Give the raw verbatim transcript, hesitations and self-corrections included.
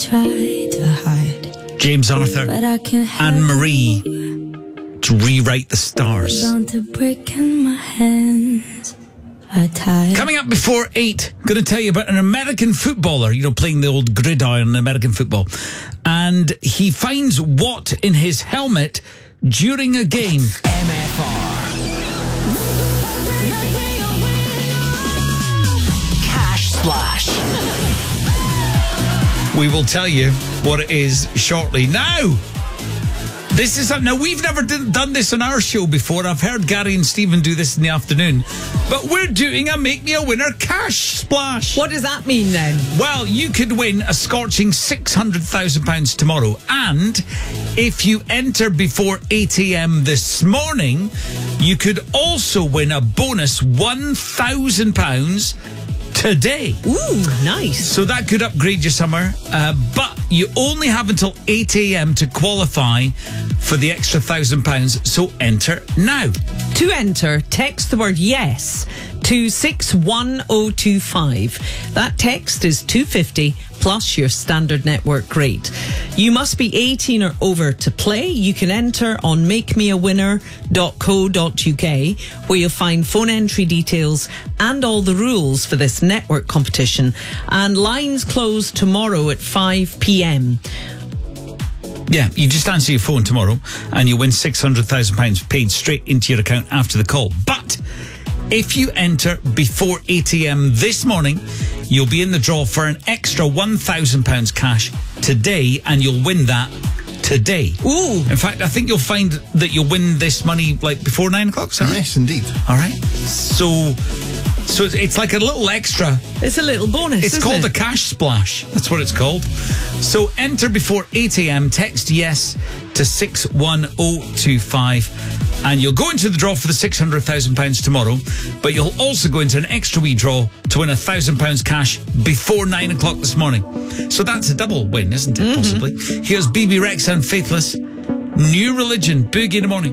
try to hide. James Arthur, But I can Anne-Marie to rewrite the stars. Bound to break in my hands. I tied. Coming up before eight, going to tell you about an American footballer, you know, playing the old gridiron in American football. And he finds what in his helmet during a game. M F R. Cash Splash. We will tell you what it is shortly. Now, this is now we've never did, done this on our show before. I've heard Gary and Stephen do this in the afternoon, but we're doing a Make Me a Winner cash splash. What does that mean then? Well, you could win a scorching six hundred thousand pounds tomorrow, and if you enter before eight a.m. this morning, you could also win a bonus one thousand pounds today. Ooh, nice. So that could upgrade your summer, uh, but you only have until eight a.m. to qualify for the extra thousand pounds, so enter now. To enter, text the word yes to six one oh two five. That text is two fifty plus your standard network rate. You must be eighteen or over to play. You can enter on make me a winner dot co dot uk, where you'll find phone entry details and all the rules for this network competition. And lines close tomorrow at five p.m. Yeah, you just answer your phone tomorrow and you win six hundred thousand pounds paid straight into your account after the call. But if you enter before eight a.m. this morning, you'll be in the draw for an extra one thousand pounds cash today, and you'll win that today. Ooh. In fact, I think you'll find that you'll win this money like before nine o'clock. Is that right? Yes, indeed. All right. So, so it's, it's like a little extra. It's a little bonus, It's isn't called it? a cash splash. That's what it's called. So enter before eight a.m. Text yes to six one oh two five. And you'll go into the draw for the six hundred thousand pounds tomorrow, but you'll also go into an extra wee draw to win one thousand pounds cash before nine o'clock this morning. So that's a double win, isn't it, mm-hmm. possibly? Here's B B Rex and Faithless. New Religion, Boogie in the Morning.